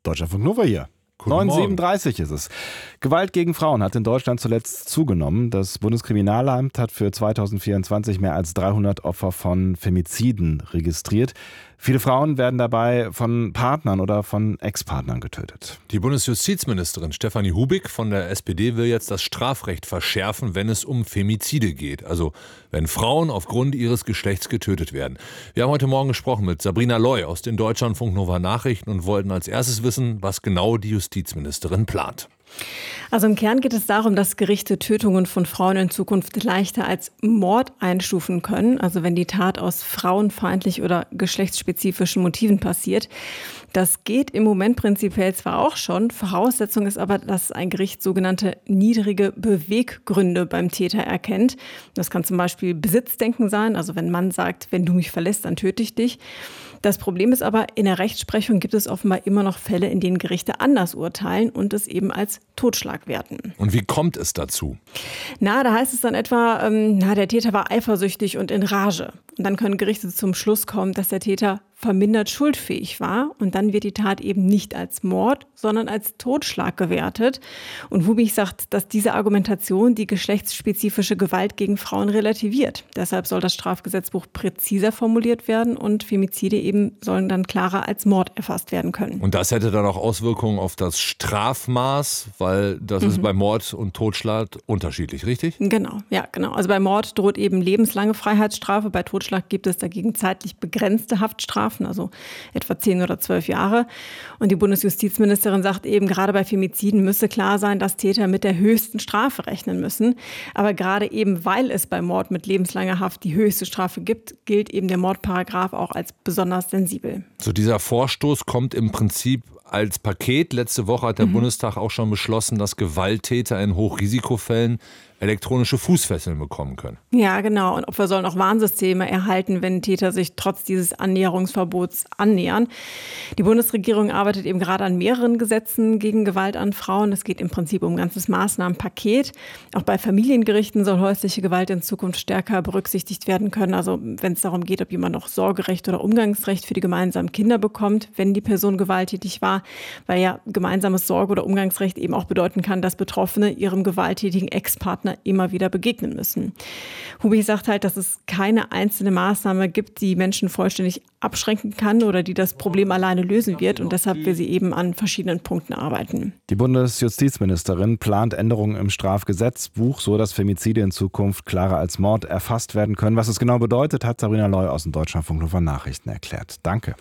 Deutschlandfunk Nova hier. Guten 9:37 ist es. Gewalt gegen Frauen hat in Deutschland zuletzt zugenommen. Das Bundeskriminalamt hat für 2024 mehr als 300 Opfer von Femiziden registriert. Viele Frauen werden dabei von Partnern oder von Ex-Partnern getötet. Die Bundesjustizministerin Stefanie Hubig von der SPD will jetzt das Strafrecht verschärfen, wenn es um Femizide geht. Also wenn Frauen aufgrund ihres Geschlechts getötet werden. Wir haben heute Morgen gesprochen mit Sabrina Loy aus den Deutschlandfunk Nova Nachrichten und wollten als erstes wissen, was genau die Justizministerin plant. Also im Kern geht es darum, dass Gerichte Tötungen von Frauen in Zukunft leichter als Mord einstufen können. Also wenn die Tat aus frauenfeindlich oder geschlechtsspezifischen Motiven passiert. Das geht im Moment prinzipiell zwar auch schon. Voraussetzung ist aber, dass ein Gericht sogenannte niedrige Beweggründe beim Täter erkennt. Das kann zum Beispiel Besitzdenken sein. Also wenn ein Mann sagt, wenn du mich verlässt, dann töte ich dich. Das Problem ist aber, in der Rechtsprechung gibt es offenbar immer noch Fälle, in denen Gerichte anders urteilen und es eben als Totschlag werten. Und wie kommt es dazu? Da heißt es dann etwa, der Täter war eifersüchtig und in Rage. Und dann können Gerichte zum Schluss kommen, dass der Täter vermindert schuldfähig war. Und dann wird die Tat eben nicht als Mord, sondern als Totschlag gewertet. Und Hubig sagt, dass diese Argumentation die geschlechtsspezifische Gewalt gegen Frauen relativiert. Deshalb soll das Strafgesetzbuch präziser formuliert werden und Femizide eben sollen dann klarer als Mord erfasst werden können. Und das hätte dann auch Auswirkungen auf das Strafmaß, weil das ist bei Mord und Totschlag unterschiedlich, richtig? Genau. Also bei Mord droht eben lebenslange Freiheitsstrafe. Bei Totschlag gibt es dagegen zeitlich begrenzte Haftstrafen, also etwa 10 oder 12 Jahre. Und die Bundesjustizministerin sagt eben, gerade bei Femiziden müsse klar sein, dass Täter mit der höchsten Strafe rechnen müssen. Aber gerade eben, weil es bei Mord mit lebenslanger Haft die höchste Strafe gibt, gilt eben der Mordparagraf auch als besonders sensibel. So, dieser Vorstoß kommt im Prinzip als Paket. Letzte Woche hat der Bundestag auch schon beschlossen, dass Gewalttäter in Hochrisikofällen elektronische Fußfesseln bekommen können. Ja, genau. Und Opfer sollen auch Warnsysteme erhalten, wenn Täter sich trotz dieses Annäherungsverbots annähern. Die Bundesregierung arbeitet eben gerade an mehreren Gesetzen gegen Gewalt an Frauen. Es geht im Prinzip um ein ganzes Maßnahmenpaket. Auch bei Familiengerichten soll häusliche Gewalt in Zukunft stärker berücksichtigt werden können. Also wenn es darum geht, ob jemand noch Sorgerecht oder Umgangsrecht für die gemeinsamen Kinder bekommt, wenn die Person gewalttätig war. Weil ja gemeinsames Sorge- oder Umgangsrecht eben auch bedeuten kann, dass Betroffene ihrem gewalttätigen Ex-Partner immer wieder begegnen müssen. Hubig sagt halt, dass es keine einzelne Maßnahme gibt, die Menschen vollständig abschränken kann oder die das Problem alleine lösen wird. Und deshalb will sie eben an verschiedenen Punkten arbeiten. Die Bundesjustizministerin plant Änderungen im Strafgesetzbuch, so dass Femizide in Zukunft klarer als Mord erfasst werden können. Was es genau bedeutet, hat Sabrina Loy aus den Deutschlandfunk Nova Nachrichten erklärt. Danke.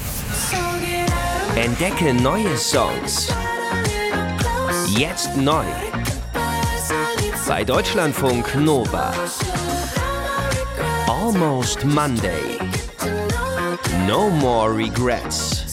Entdecke neue Songs. Jetzt neu. Bei Deutschlandfunk Nova. Almost Monday. No More Regrets.